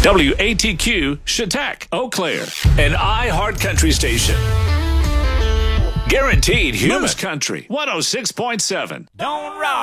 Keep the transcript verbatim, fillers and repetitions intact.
W A T Q, Chautauqua, Eau Claire, an iHeart Country station. Guaranteed human country, one oh six point seven. Don't rock.